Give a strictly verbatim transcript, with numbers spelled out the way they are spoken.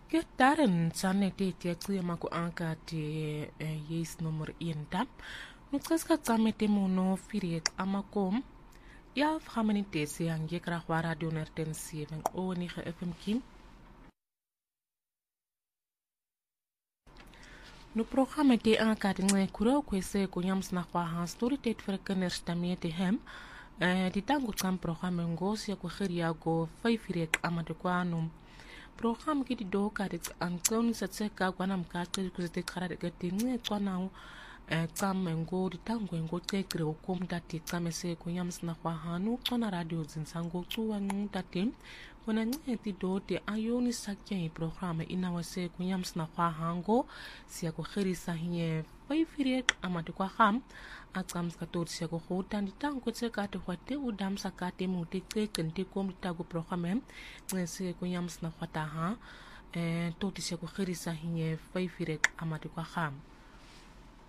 Ke Darren Tsanete tiacima ku angati yes nomor inta. Nutsaska tsamete muno firiek amakom. Ya framani tesi ang yekra kwa radio nertensi ven oni ge F M Kim. No programma te angati nge kuro kwese kunyams na kwa han story tet frekener stamete hem. Di tangu tsam programma ngosi ya kukhiria go fai firiek amade kwa num. Program ki di do ka dit ang tsoni sa tseka kwa nam ka tse ku zete khara de gati nge kwa na eh tsam ngo di tangu ngo tse kre o kom dati tsame se ku yams na kwa hanu tsona radio zinsango tsuwa ngu dati wana nge ti do te ayoni sakye program ina wase ku yams na kwa hango siya ko khiri sa hinye fai firiek amade kwa ham atsam ska tot siya ko khotan di tangu tse ka te khwate udam sa ka te mu te tse kente kom di tago program nge se ku yams na kwa ha eh toti siya ko khiri sa hinye fai firek amade kwa ham